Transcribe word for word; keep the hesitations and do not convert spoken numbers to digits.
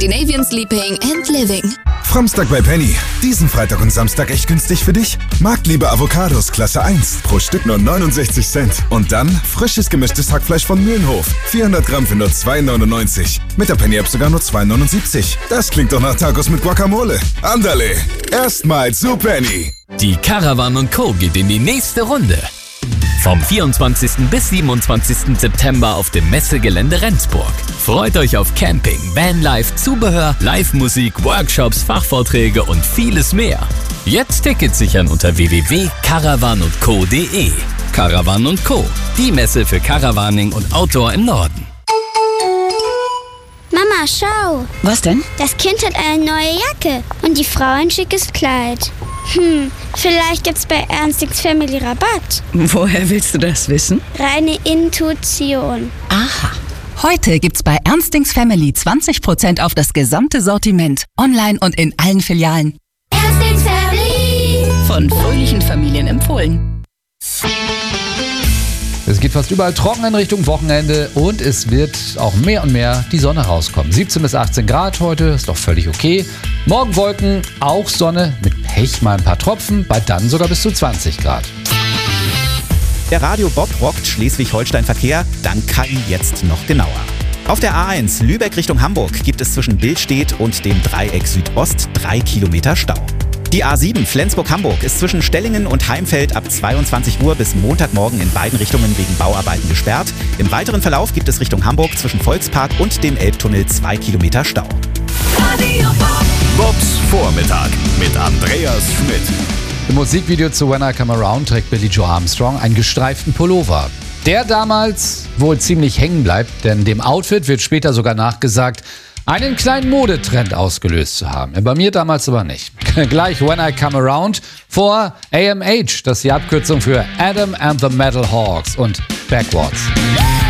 Scandinavian Sleeping and Living. Framstag bei Penny. Diesen Freitag und Samstag echt günstig für dich? Marktliebe Avocados Klasse eins. Pro Stück nur neunundsechzig Cent. Und dann frisches gemischtes Hackfleisch von Mühlenhof. vierhundert Gramm für nur zwei neunundneunzig. Mit der Penny-App sogar nur zwei neunundsiebzig. Das klingt doch nach Tacos mit Guacamole. Andale. Erstmal zu Penny. Die Caravan und Co. geht in die nächste Runde. Vom vierundzwanzigsten bis siebenundzwanzigsten September auf dem Messegelände Rendsburg. Freut euch auf Camping, Vanlife, Zubehör, Live-Musik, Workshops, Fachvorträge und vieles mehr. Jetzt Tickets sichern unter w w w punkt caravan und co punkt d e. Caravan und Co., die Messe für Caravaning und Outdoor im Norden. Mama, schau. Was denn? Das Kind hat eine neue Jacke und die Frau ein schickes Kleid. Hm, vielleicht gibt's bei Ernstings Family Rabatt. Woher willst du das wissen? Reine Intuition. Aha. Heute gibt's bei Ernstings Family zwanzig Prozent auf das gesamte Sortiment. Online und in allen Filialen. Ernstings Family. Von fröhlichen Familien empfohlen. Es geht fast überall trocken in Richtung Wochenende und es wird auch mehr und mehr die Sonne rauskommen. siebzehn bis achtzehn Grad heute, ist doch völlig okay. Morgen Wolken, auch Sonne, mit Pech mal ein paar Tropfen, bald dann sogar bis zu zwanzig Grad. Der Radio Bob rockt Schleswig-Holstein-Verkehr, dann K I jetzt noch genauer. Auf der A eins Lübeck Richtung Hamburg gibt es zwischen Billstedt und dem Dreieck Südost drei Kilometer Stau. Die A sieben Flensburg-Hamburg ist zwischen Stellingen und Heimfeld ab zweiundzwanzig Uhr bis Montagmorgen in beiden Richtungen wegen Bauarbeiten gesperrt. Im weiteren Verlauf gibt es Richtung Hamburg zwischen Volkspark und dem Elbtunnel zwei Kilometer Stau. Radio Bob. Bobs Vormittag mit Andreas Schmidt. Im Musikvideo zu When I Come Around trägt Billie Joe Armstrong einen gestreiften Pullover. Der damals wohl ziemlich hängen bleibt, denn dem Outfit wird später sogar nachgesagt, einen kleinen Modetrend ausgelöst zu haben. Bei mir damals aber nicht. Gleich When I Come Around vor A M H, das ist die Abkürzung für Adam and the Metal Hawks und Backwards.